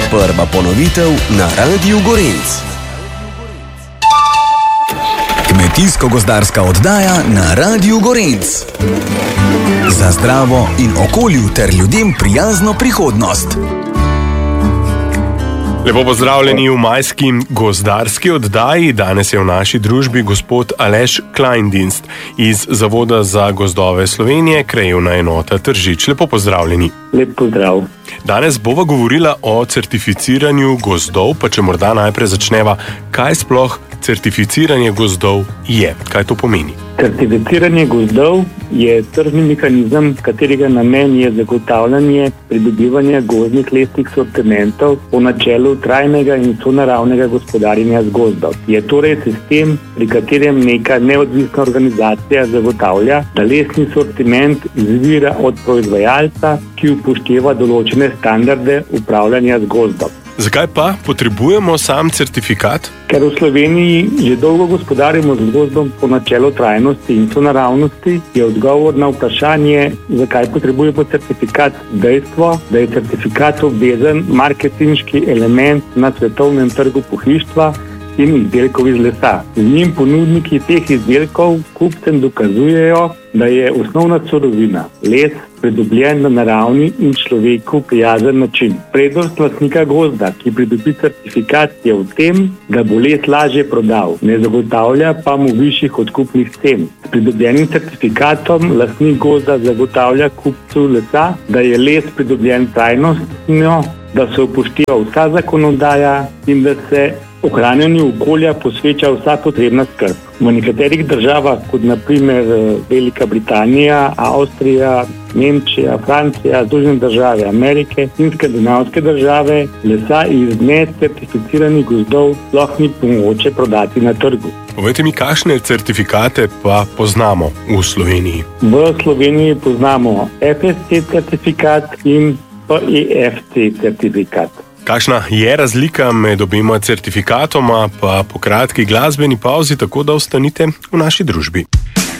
Prva ponovitev na Radiu Gorenc. Kmetijsko-gozdarska oddaja na Radiu Gorenc. Za zdravo in okolju ter ljudem prijazno prihodnost. Lepo pozdravljeni v majski gozdarski oddaji. Danes je v naši družbi gospod Aleš Kleindienst iz Zavoda za gozdove Slovenije, krajevna enota Tržič. Lepo pozdravljeni. Lep pozdrav. Danes bova govorila o certificiranju gozdov, pa če morda najprej začneva, kaj sploh certificiranje gozdov je, kaj to pomeni? Certificiranje gozdov je tržni mehanizem, katerega namen je zagotavljanje pridobivanja gozdnih lesnih sortimentov po načelu trajnega in sonaravnega gospodarjenja z gozdom. Je torej sistem, pri katerem neka neodvisna organizacija zagotavlja, da lesni sortiment izvira od proizvajalca, ki upošteva določene standarde upravljanja z gozdom. Zakaj pa potrebujemo sam certifikat? Ker v Sloveniji že dolgo gospodarimo z gozdom po načelu trajnosti in sonaravnosti, je odgovor na vprašanje, zakaj potrebujemo certifikat, dejstvo, da je certifikat obvezen marketinški element na svetovnem trgu pohištva in izdelkov iz lesa. Z njim ponudniki teh izdelkov kupcem dokazujejo, da je osnovna surovina, les, pridobljen na naravni in človeku prijazen način. Prednost lastnika gozda, ki pridobi certifikat, je v tem, da bo les lažje prodal, ne zagotavlja pa mu višjih odkupnih cen. S pridobljenim certifikatom lastnik gozda zagotavlja kupcu lesa, da je les pridobljen trajnostno, da se upošteva vsa zakonodaja in da se ohranjanju okolja posveča vsa potrebna skrb. V nekaterih državah, kot na primer Velika Britanija, Avstrija, Nemčija, Francija, Združene države Amerike in skandinavske države, lesa iz necertificiranih gozdov sploh ni mogoče prodati na trgu. Povejte mi, kakšne certifikate pa poznamo v Sloveniji? V Sloveniji poznamo FSC certifikat in PEFC certifikat. Kakšna je razlika med obema certifikatoma, pa po kratki glasbeni pauzi, tako da ostanite v naši družbi.